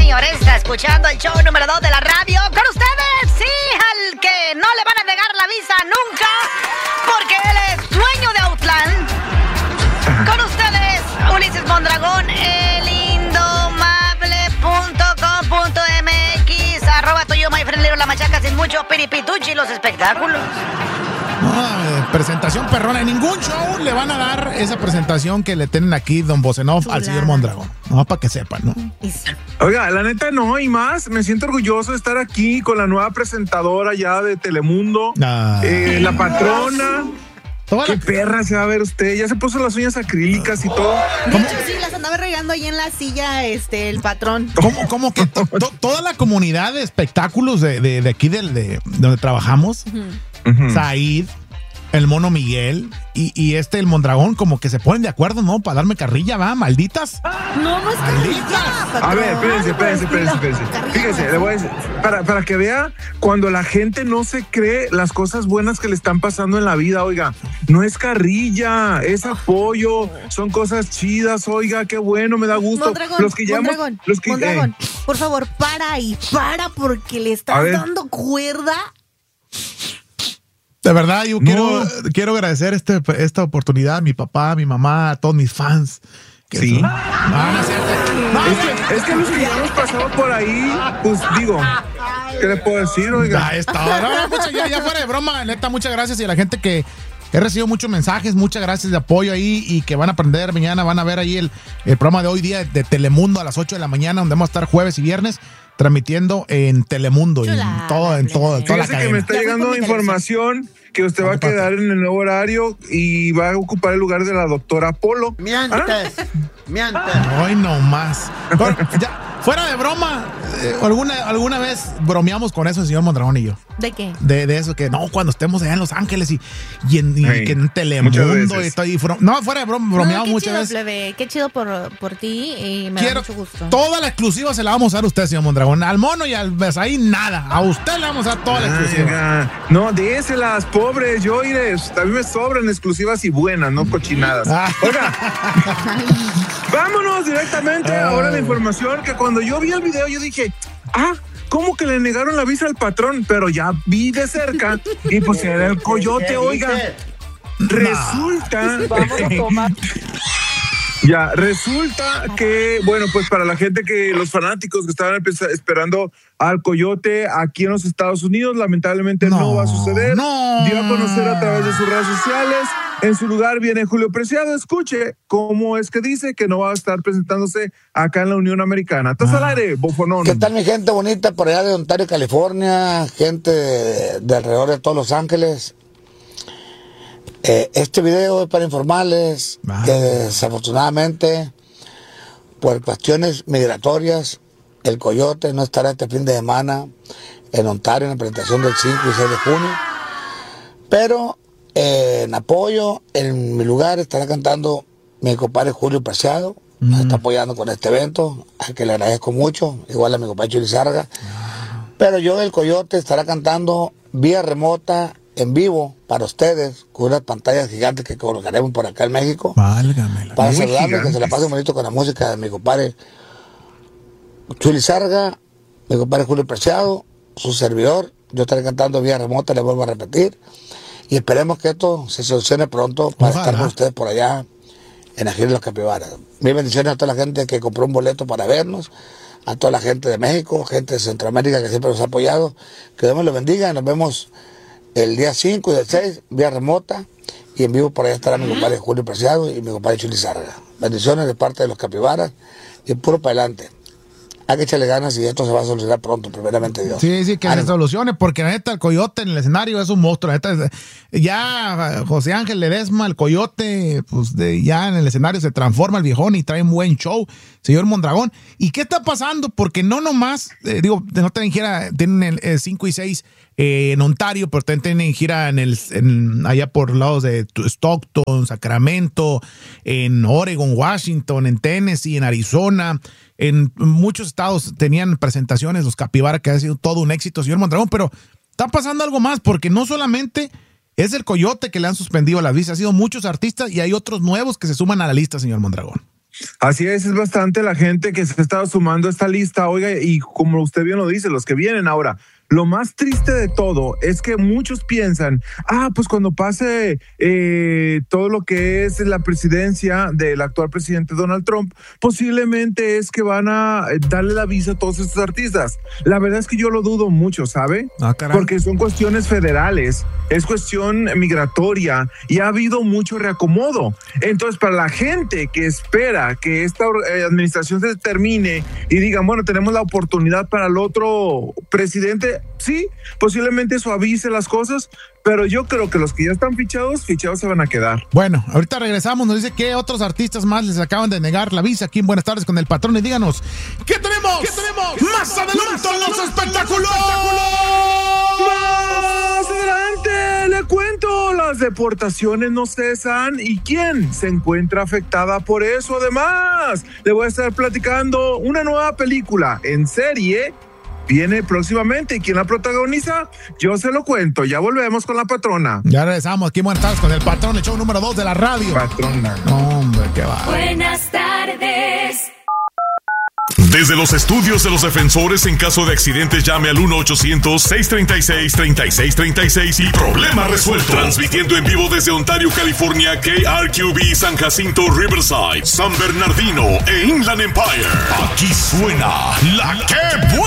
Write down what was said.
señores, está escuchando el show número 2 de la radio. Con ustedes, sí, al que no le van a negar la visa nunca, porque él es dueño de Outland. Con ustedes, Ulises Mondragón, elindomable.com.mx, @tuyo, my friend, la machaca sin mucho piripituchi, los espectáculos. No, presentación perrona. En ningún show le van a dar esa presentación que le tienen aquí Don Bosenov al señor Mondragón. No, para que sepan, ¿no? Oiga, la neta no, y más, me siento orgulloso de estar aquí con la nueva presentadora ya de Telemundo, la patrona. Qué perra se va a ver usted, ya se puso las uñas acrílicas y todo. De hecho, sí, las andaba regando ahí en la silla, el patrón. ¿Cómo que toda la comunidad de espectáculos de aquí de donde trabajamos, Said, el Mono Miguel y el Mondragón, como que se ponen de acuerdo, ¿no? Para darme carrilla, ¿va? ¿Malditas? No es carrilla. A ver, espérense. Fíjese, le voy a decir, para que vea cuando la gente no se cree las cosas buenas que le están pasando en la vida, oiga, no es carrilla, es apoyo, son cosas chidas, oiga, qué bueno, me da gusto. Mondragón, por favor, para, porque le estás dando cuerda. De verdad, yo quiero agradecer esta oportunidad a mi papá, a mi mamá, a todos mis fans. Sí. Es que los que ya hemos pasado por ahí, pues digo, ¿qué le puedo decir, oiga? Ya fuera de broma, neta, muchas gracias. Y a la gente que he recibido muchos mensajes, muchas gracias de apoyo ahí y que van a aprender mañana, van a ver ahí el programa de hoy día de Telemundo a las 8 de la mañana, donde vamos a estar jueves y viernes transmitiendo en Telemundo y en toda la cadena. Que me está llegando información que usted va a quedar en el nuevo horario y va a ocupar el lugar de la doctora Polo. Mientes. Ay, no más. Bueno, ya, fuera de broma, ¿alguna vez bromeamos con eso el señor Mondragón y yo? ¿De qué? De eso, que no, cuando estemos allá en Los Ángeles y que en Telemundo y fuera de broma, bromeamos muchas veces. Plebe, qué chido por ti y me da mucho gusto. Toda la exclusiva se la vamos a dar a usted, señor Mondragón. Al Mono y al Besaí, nada. A usted le vamos a dar toda la exclusiva. No, déselas, pobres. Yo iré. A mí me sobran exclusivas y buenas, no cochinadas. Oiga, vámonos directamente ahora a la información, que cuando yo vi el video yo dije, ¿cómo que le negaron la visa al patrón? Pero ya vi de cerca y pues era el coyote, oiga. Resulta... Vamos a tomar... Ya, resulta que, bueno, pues para la gente los fanáticos que estaban esperando al coyote aquí en los Estados Unidos, lamentablemente no va a suceder. Dio a conocer a través de sus redes sociales. En su lugar viene Julio Preciado. Escuche cómo es que dice que no va a estar presentándose acá en la Unión Americana. ¿Estás al aire, bofonón? ¿Qué tal, mi gente bonita por allá de Ontario, California? Gente de alrededor de todos Los Ángeles. Este video es para informarles que desafortunadamente por cuestiones migratorias el coyote no estará este fin de semana en Ontario en la presentación del 5 y 6 de junio, pero en apoyo en mi lugar estará cantando mi compadre Julio Preciado. Nos está apoyando con este evento, al que le agradezco mucho, igual a mi compadre Chuli Sarga. Pero yo, el coyote, estará cantando vía remota, en vivo, para ustedes, con unas pantallas gigantes que colocaremos por acá en México. Válgame. Para saludarles, que se la pasen bonito con la música de mi compadre Chuli Sarga, mi compadre Julio Preciado, su servidor. Yo estaré cantando vía remota, les vuelvo a repetir. Y esperemos que esto se solucione pronto para estar con ustedes por allá en la gira de los Capibaras. Mis bendiciones a toda la gente que compró un boleto para vernos, a toda la gente de México, gente de Centroamérica que siempre nos ha apoyado. Que Dios me los bendiga. Nos vemos el día 5 y el 6, vía remota, y en vivo por allá estará mi compadre Julio Preciado y mi compadre Chuli Sarga. Bendiciones de parte de los Capibaras y puro para adelante. Hay que echarle ganas y esto se va a solucionar pronto, primeramente Dios. Sí, que se solucione, porque la neta el coyote en el escenario es un monstruo. La neta, ya José Ángel Ledesma, el coyote, pues ya en el escenario se transforma el viejón y trae un buen show, señor Mondragón. ¿Y qué está pasando? Porque no nomás, no tienen gira, tienen el 5 y 6 en Ontario, pero también tienen gira allá por lados de Stockton, Sacramento, en Oregon, Washington, en Tennessee, en Arizona. En muchos estados tenían presentaciones, los Capibara, que ha sido todo un éxito, señor Mondragón, pero está pasando algo más, porque no solamente es el coyote que le han suspendido la visa, ha sido muchos artistas y hay otros nuevos que se suman a la lista, señor Mondragón. Así es bastante la gente que se está sumando a esta lista, oiga, y como usted bien lo dice, los que vienen ahora. Lo más triste de todo es que muchos piensan, pues cuando pase todo lo que es la presidencia del actual presidente Donald Trump, posiblemente es que van a darle la visa a todos estos artistas. La verdad es que yo lo dudo mucho, ¿sabe? Porque son cuestiones federales, es cuestión migratoria y ha habido mucho reacomodo. Entonces, para la gente que espera que esta administración se termine y digan, bueno, tenemos la oportunidad para el otro presidente, sí, posiblemente suavice las cosas, pero yo creo que los que ya están fichados se van a quedar. Bueno, ahorita regresamos, nos dice que otros artistas más les acaban de negar la visa aquí en Buenas Tardes con el Patrón y díganos, ¿qué tenemos? Más adelante en los espectáculos. Más adelante le cuento, las deportaciones no cesan y quién se encuentra afectada por eso. Además, le voy a estar platicando una nueva película en serie. Viene próximamente. ¿Y quién la protagoniza? Yo se lo cuento. Ya volvemos con la patrona. Ya regresamos aquí en Buenas Tardes con el Patrón, el show número 2 de la radio. Patrona. Hombre, qué va. Buenas tardes. Desde los estudios de los defensores, en caso de accidentes, llame al 1-800-636-3636 y problema resuelto. Transmitiendo en vivo desde Ontario, California, KRQB, San Jacinto, Riverside, San Bernardino e Inland Empire. Aquí suena la que buena.